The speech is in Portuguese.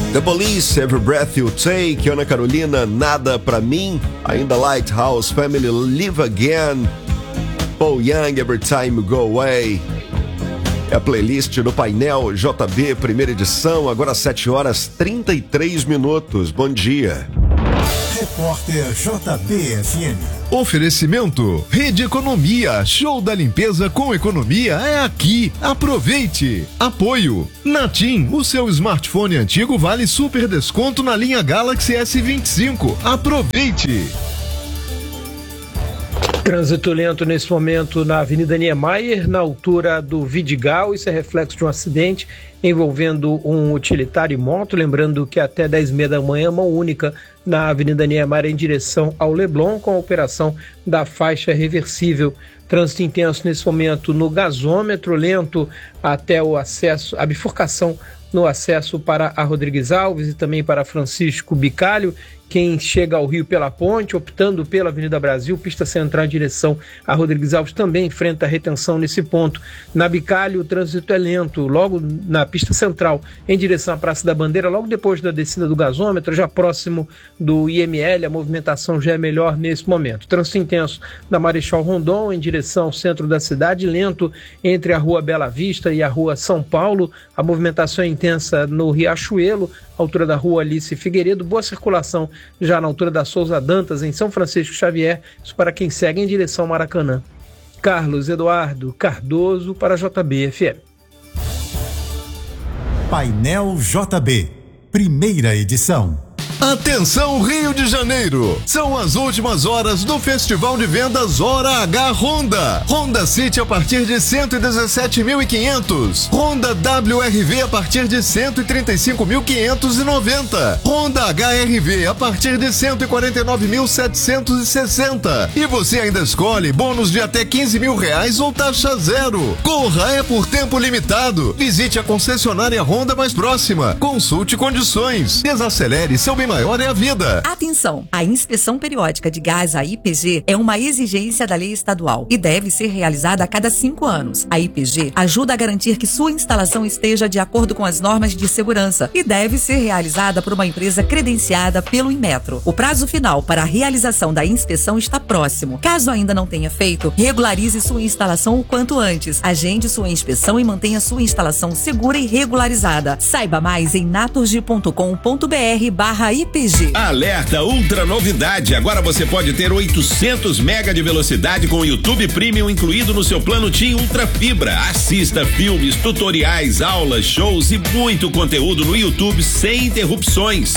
The Police, Every Breath You Take, Ana Carolina, Nada Pra Mim, ainda Lighthouse Family, Live Again, Paul Young, Every Time You Go Away. É a playlist do Painel JB, primeira edição, agora 7h33. Bom dia. Repórter JB-FM. Oferecimento Rede Economia, show da limpeza com economia é aqui. Aproveite. Apoio na TIM, o seu smartphone antigo vale super desconto na linha Galaxy S25. Aproveite. Trânsito lento nesse momento na Avenida Niemeyer, na altura do Vidigal. Isso é reflexo de um acidente envolvendo um utilitário e moto. Lembrando que até 10h30 da manhã, mão única na Avenida Niemeyer em direção ao Leblon, com a operação da faixa reversível. Trânsito intenso nesse momento no gasômetro, lento até o acesso, a bifurcação no acesso para a Rodrigues Alves e também para Francisco Bicalho. Quem chega ao Rio pela ponte, optando pela Avenida Brasil, pista central em direção a Rodrigues Alves, também enfrenta retenção nesse ponto. Na Bicalho, o trânsito é lento, logo na pista central, em direção à Praça da Bandeira, logo depois da descida do gasômetro, já próximo do IML, a movimentação já é melhor nesse momento. Trânsito intenso na Marechal Rondon, em direção ao centro da cidade, lento entre a Rua Bela Vista e a Rua São Paulo, a movimentação é intensa no Riachuelo, altura da Rua Alice Figueiredo, boa circulação já na altura da Souza Dantas, em São Francisco Xavier, isso para quem segue em direção ao Maracanã. Carlos Eduardo Cardoso para JB-FM. Painel JB, primeira edição. Atenção Rio de Janeiro, são as últimas horas do Festival de Vendas Hora H Honda. Honda City a partir de 117.500, Honda WRV a partir de 135.590, Honda HRV a partir de 149.760 e você ainda escolhe bônus de até R$15.000 ou taxa zero. Corra, é por tempo limitado. Visite a concessionária Honda mais próxima, consulte condições, desacelere, seu bem maior é a vida. Atenção! A inspeção periódica de gás, a IPG, é uma exigência da lei estadual e deve ser realizada a cada 5 anos. A IPG ajuda a garantir que sua instalação esteja de acordo com as normas de segurança e deve ser realizada por uma empresa credenciada pelo Inmetro. O prazo final para a realização da inspeção está próximo. Caso ainda não tenha feito, regularize sua instalação o quanto antes. Agende sua inspeção e mantenha sua instalação segura e regularizada. Saiba mais em naturgy.com.br/IPG. Alerta Ultra Novidade. Agora você pode ter 800 mega de velocidade com o YouTube Premium incluído no seu plano TIM Ultra Fibra. Assista filmes, tutoriais, aulas, shows e muito conteúdo no YouTube sem interrupções.